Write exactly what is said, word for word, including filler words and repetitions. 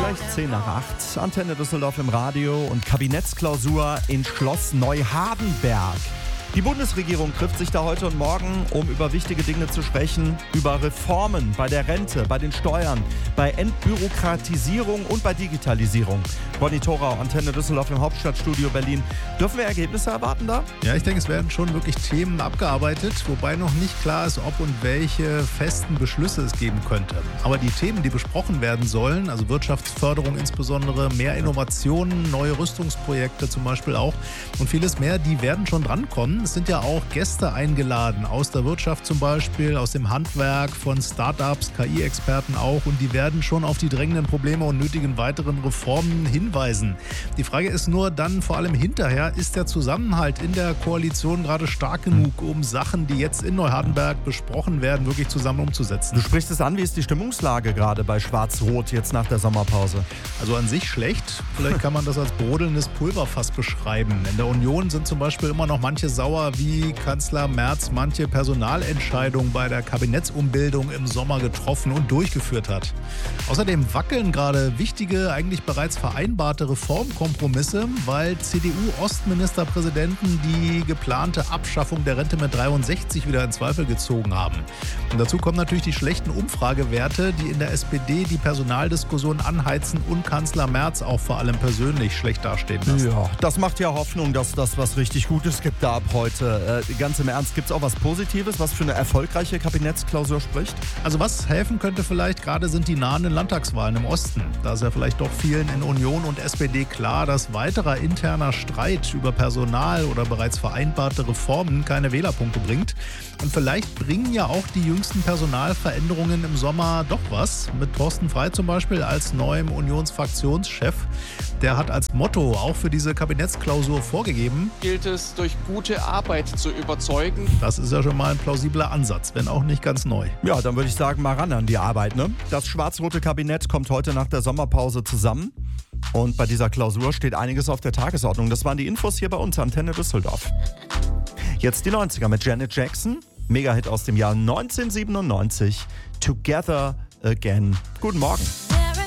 Gleich zehn nach acht. Antenne Düsseldorf im Radio und Kabinettsklausur in Schloss Neuhardenberg. Die Bundesregierung trifft sich da heute und morgen, um über wichtige Dinge zu sprechen, über Reformen bei der Rente, bei den Steuern, bei Entbürokratisierung und bei Digitalisierung. Ronny Thorau, Antenne Düsseldorf im Hauptstadtstudio Berlin. Dürfen wir Ergebnisse erwarten da? Ja, ich denke, es werden schon wirklich Themen abgearbeitet, wobei noch nicht klar ist, ob und welche festen Beschlüsse es geben könnte. Aber die Themen, die besprochen werden sollen, also Wirtschaftsförderung insbesondere, mehr Innovationen, neue Rüstungsprojekte zum Beispiel auch und vieles mehr, die werden schon drankommen. Es sind ja auch Gäste eingeladen, aus der Wirtschaft zum Beispiel, aus dem Handwerk, von Startups, K I-Experten auch. Und die werden schon auf die drängenden Probleme und nötigen weiteren Reformen hinweisen. Die Frage ist nur dann vor allem hinterher, ist der Zusammenhalt in der Koalition gerade stark genug, um Sachen, die jetzt in Neuhardenberg besprochen werden, wirklich zusammen umzusetzen? Du sprichst es an, wie ist die Stimmungslage gerade bei Schwarz-Rot jetzt nach der Sommerpause? Also an sich schlecht. Vielleicht kann man das als brodelndes Pulverfass beschreiben. In der Union sind zum Beispiel immer noch manche sauer, wie Kanzler Merz manche Personalentscheidungen bei der Kabinettsumbildung im Sommer getroffen und durchgeführt hat. Außerdem wackeln gerade wichtige, eigentlich bereits vereinbarte Reformkompromisse, weil C D U-Ostministerpräsidenten die geplante Abschaffung der Rente mit dreiundsechzig wieder in Zweifel gezogen haben. Und dazu kommen natürlich die schlechten Umfragewerte, die in der S P D die Personaldiskussion anheizen und Kanzler Merz auch vor allem persönlich schlecht dastehen lassen. Ja, das macht ja Hoffnung, dass das was richtig Gutes gibt da ab heute. Äh, ganz im Ernst, gibt es auch was Positives, was für eine erfolgreiche Kabinettsklausur spricht? Also was helfen könnte vielleicht gerade sind die nahenden Landtagswahlen im Osten. Da ist ja vielleicht doch vielen in Union und S P D klar, dass weiterer interner Streit über Personal oder bereits vereinbarte Reformen keine Wählerpunkte bringt. Und vielleicht bringen ja auch die jüngsten Personalveränderungen im Sommer doch was. Mit Thorsten Frey zum Beispiel als neuem Unionsfraktionschef. Der hat als Motto auch für diese Kabinettsklausur vorgegeben: Gilt es, durch gute Arbeit zu überzeugen. Das ist ja schon mal ein plausibler Ansatz, wenn auch nicht ganz neu. Ja, dann würde ich sagen, mal ran an die Arbeit, ne? Das schwarz-rote Kabinett kommt heute nach der Sommerpause zusammen. Und bei dieser Klausur steht einiges auf der Tagesordnung. Das waren die Infos hier bei uns, Antenne Düsseldorf. Jetzt die neunziger mit Janet Jackson. Megahit aus dem Jahr neunzehnhundertsiebenundneunzig. Together Again. Guten Morgen.